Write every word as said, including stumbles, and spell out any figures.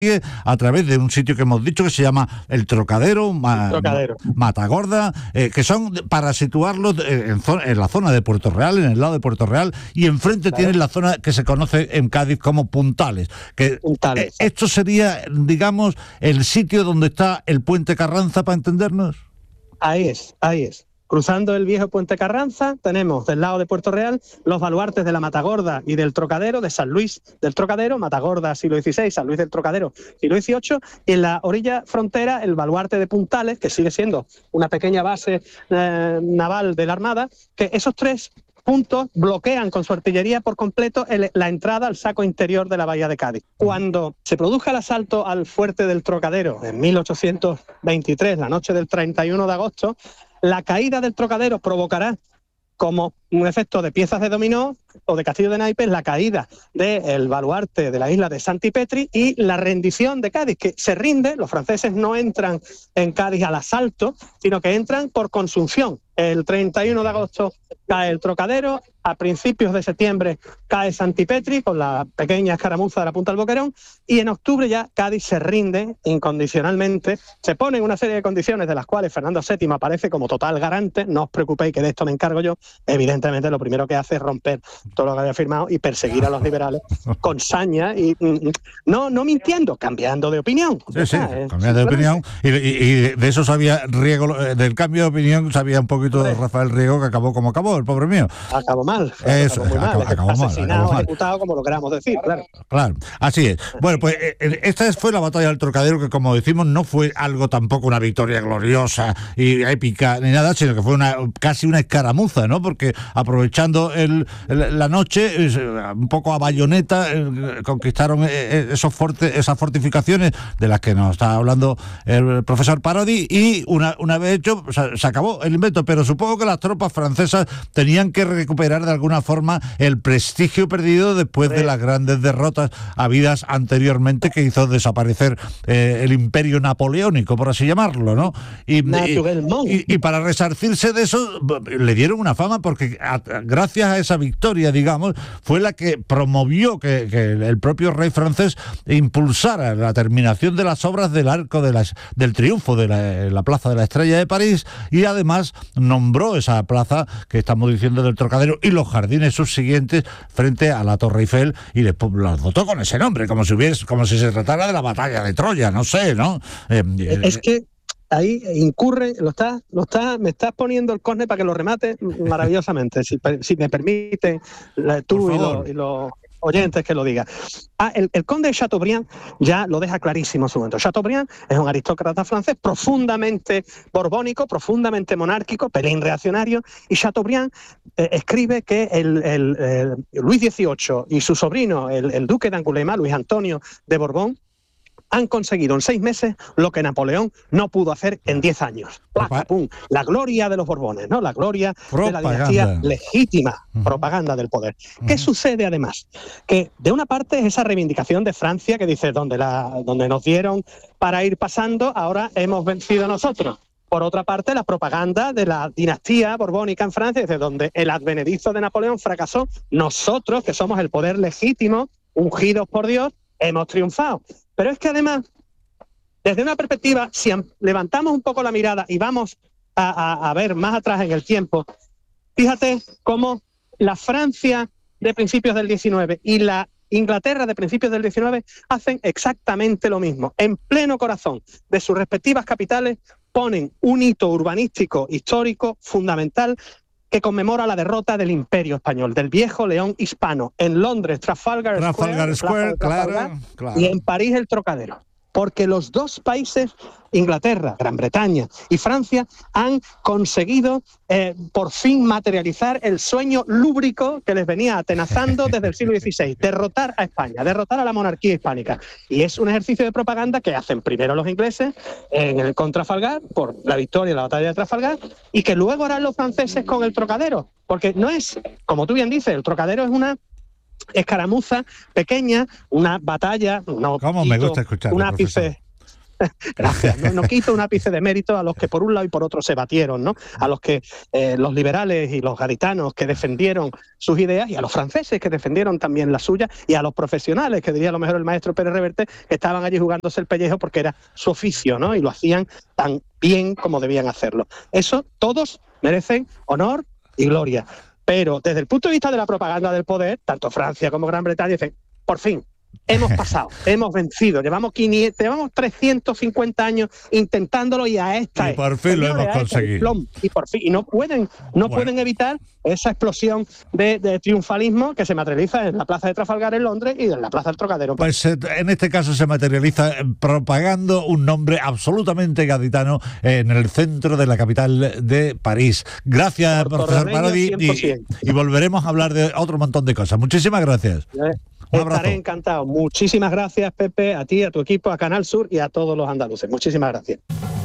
a través de un sitio que hemos dicho que se llama El Trocadero, Ma, Trocadero. Matagorda, eh, que son para situarlos en, en la zona de Puerto Real, en el lado de Puerto Real, y enfrente claro. tienen la zona que se conoce en Cádiz como Puntales. Que, Puntales. Eh, esto sería, digamos, el sitio donde está el Puente Carranza, para entendernos. Ahí es, ahí es. Cruzando el viejo Puente Carranza, tenemos del lado de Puerto Real los baluartes de la Matagorda y del Trocadero, de San Luis del Trocadero, Matagorda siglo dieciséis, San Luis del Trocadero siglo dieciocho, y en la orilla frontera el baluarte de Puntales, que sigue siendo una pequeña base eh, naval de la Armada, que esos tres puntos bloquean con su artillería por completo el, la entrada al saco interior de la bahía de Cádiz. Cuando se produzca el asalto al fuerte del Trocadero en mil ochocientos veintitrés, la noche del treinta y uno de agosto, la caída del Trocadero provocará, como un efecto de piezas de dominó o de castillo de naipes, la caída del baluarte de la isla de Santipetri y la rendición de Cádiz, que se rinde. Los franceses no entran en Cádiz al asalto, sino que entran por consunción. El treinta y uno de agosto cae el Trocadero, a principios de septiembre cae Santipetri con la pequeña escaramuza de la Punta del Boquerón, y en octubre ya Cádiz se rinde incondicionalmente. Se ponen una serie de condiciones de las cuales Fernando séptimo aparece como total garante. No os preocupéis que de esto me encargo yo. Evidentemente lo primero que hace es romper todo lo que había firmado y perseguir a los liberales con saña y no, no mintiendo, cambiando de opinión. Sí, sí, eh, cambiando de opinión. Y, y, y de eso sabía Riego, del cambio de opinión sabía un poquito de Rafael Riego, que acabó como acabó, el pobre mío. Acabó mal. Eso, acabó muy acabó, mal. acabó mal. Asesinado, acabó mal. ejecutado, como lo queramos decir, claro. Claro, así es. Bueno, pues esta fue la batalla del Trocadero, que como decimos no fue algo tampoco una victoria gloriosa y épica ni nada, sino que fue una casi una escaramuza, ¿no? Porque aprovechando el, el, la noche, un poco a bayoneta, eh, conquistaron esos fortes, esas fortificaciones de las que nos está hablando el profesor Parodi, y una, una vez hecho, o sea, se acabó el invento. Pero supongo que las tropas francesas tenían que recuperar de alguna forma el prestigio perdido después de las grandes derrotas habidas anteriormente, que hizo desaparecer eh, el imperio napoleónico, por así llamarlo, ¿no? Y, y, y, y para resarcirse de eso le dieron una fama, porque a, gracias a esa victoria, digamos, fue la que promovió que, que el propio rey francés impulsara la terminación de las obras del Arco de las, del Triunfo de la, la Plaza de la Estrella de París, y además nombró esa plaza que estamos diciendo del Trocadero y los jardines subsiguientes frente a la Torre Eiffel, y después los dotó con ese nombre, como si hubiese, como si se tratara de la batalla de Troya, no sé, ¿no? Eh, es que ahí incurre, lo está, lo está, me estás poniendo el córner para que lo remate maravillosamente, si, si me permite, tú y los, y los oyentes que lo digan. Ah, el, el conde de Chateaubriand ya lo deja clarísimo en su momento. Chateaubriand es un aristócrata francés profundamente borbónico, profundamente monárquico, pelín reaccionario, y Chateaubriand eh, escribe que el, el, el Luis dieciocho y su sobrino, el, el duque de Angulema, Luis Antonio de Borbón, han conseguido en seis meses lo que Napoleón no pudo hacer en diez años. ¡Placa, pum! La gloria de los Borbones, ¿no? La gloria propaganda de la dinastía legítima, uh-huh. propaganda del poder. Uh-huh. ¿Qué sucede además? Que de una parte es esa reivindicación de Francia que dice, donde, la, donde nos dieron para ir pasando, ahora hemos vencido nosotros. Por otra parte, la propaganda de la dinastía borbónica en Francia, desde donde el advenedizo de Napoleón fracasó, nosotros, que somos el poder legítimo, ungidos por Dios, hemos triunfado. Pero es que además, desde una perspectiva, si levantamos un poco la mirada y vamos a, a, a ver más atrás en el tiempo, fíjate cómo la Francia de principios del diecinueve y la Inglaterra de principios del diecinueve hacen exactamente lo mismo. En pleno corazón de sus respectivas capitales ponen un hito urbanístico histórico fundamental que conmemora la derrota del Imperio Español, del viejo león hispano, en Londres, Trafalgar, Trafalgar Square, Square, Trafalgar, claro, claro, y en París el Trocadero. Porque los dos países, Inglaterra, Gran Bretaña y Francia, han conseguido eh, por fin materializar el sueño lúbrico que les venía atenazando desde el siglo dieciséis, derrotar a España, derrotar a la monarquía hispánica. Y es un ejercicio de propaganda que hacen primero los ingleses en el con Trafalgar, por la victoria en la batalla de Trafalgar, y que luego harán los franceses con el Trocadero. Porque no es, como tú bien dices, el Trocadero es una escaramuza pequeña, una batalla, no, ¿Cómo me gusta escuchar, un ápice, Gracias. No, no quito un ápice de mérito a los que por un lado y por otro se batieron, ¿no? A los que eh, los liberales y los gaditanos que defendieron sus ideas, y a los franceses que defendieron también las suyas, y a los profesionales, que diría a lo mejor el maestro Pérez Reverte, que estaban allí jugándose el pellejo porque era su oficio, ¿no? Y lo hacían tan bien como debían hacerlo. Eso, todos merecen honor y gloria. Pero desde el punto de vista de la propaganda del poder, tanto Francia como Gran Bretaña dicen, por fin, hemos pasado, hemos vencido, llevamos quinientos, llevamos trescientos cincuenta años intentándolo y a esta y por fin lo hemos conseguido. Y por fin, y no pueden, no bueno. pueden evitar esa explosión de, de triunfalismo que se materializa en la Plaza de Trafalgar en Londres y en la Plaza del Trocadero. Pues en este caso se materializa propagando un nombre absolutamente gaditano en el centro de la capital de París. Gracias, profesor Parodi, y, y volveremos a hablar de otro montón de cosas. Muchísimas gracias. ¿Eh? Estaré encantado. Muchísimas gracias, Pepe, a ti, a tu equipo, a Canal Sur y a todos los andaluces. Muchísimas gracias.